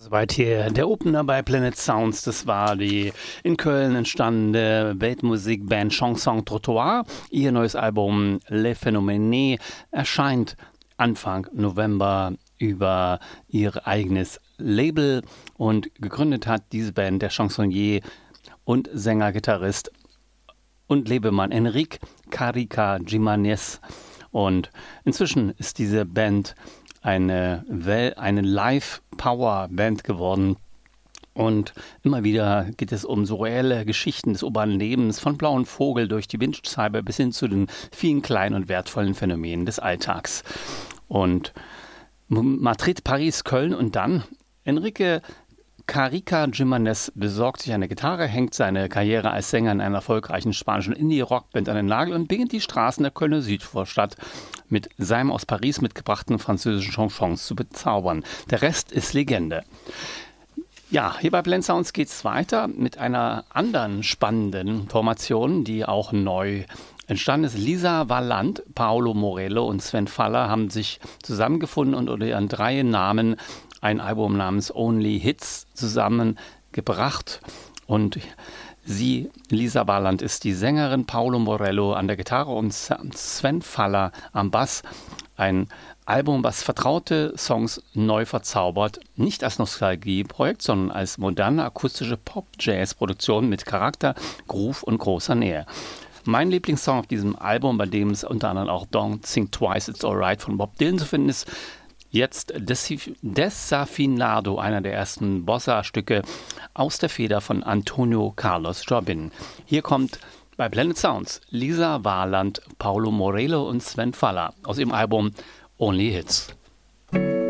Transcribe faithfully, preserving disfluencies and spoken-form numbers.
Soweit hier der Opener bei Planet Sounds. Das war die in Köln entstandene Weltmusikband Chanson Trottoir. Ihr neues Album Les Phénoménés erscheint Anfang November über ihr eigenes Label, und gegründet hat diese Band der Chansonnier und Sänger, Gitarrist und Lebemann Enrique Carica Giménez. Und inzwischen ist diese Band eine, well, eine Live-Power-Band geworden. Und immer wieder geht es um surreale Geschichten des urbanen Lebens, von Blauen Vogel durch die Windscheibe bis hin zu den vielen kleinen und wertvollen Phänomenen des Alltags. Und Madrid, Paris, Köln und dann Enrique Carica Giménez besorgt sich eine Gitarre, hängt seine Karriere als Sänger in einer erfolgreichen spanischen Indie-Rockband an den Nagel und beginnt die Straßen der Kölner Südvorstadt mit seinem aus Paris mitgebrachten französischen Chansons zu bezaubern. Der Rest ist Legende. Ja, hier bei Planet Sounds geht es weiter mit einer anderen spannenden Formation, die auch neu entstanden ist. Lisa Vallant, Paolo Morello und Sven Faller haben sich zusammengefunden und unter ihren drei Namen ein Album namens Only Hits zusammengebracht. Und sie, Lisa Vallant, ist die Sängerin, Paolo Morello an der Gitarre und Sven Faller am Bass. Ein Album, was vertraute Songs neu verzaubert, nicht als Nostalgieprojekt, sondern als moderne akustische Pop-Jazz-Produktion mit Charakter, Groove und großer Nähe. Mein Lieblingssong auf diesem Album, bei dem es unter anderem auch Don't Think Twice, It's Alright von Bob Dylan zu finden ist, jetzt Desafinado, einer der ersten Bossa-Stücke aus der Feder von Antonio Carlos Jobim. Hier kommt bei Planet Sounds Lisa Vallant, Paolo Morello und Sven Faller aus ihrem Album Only Hits.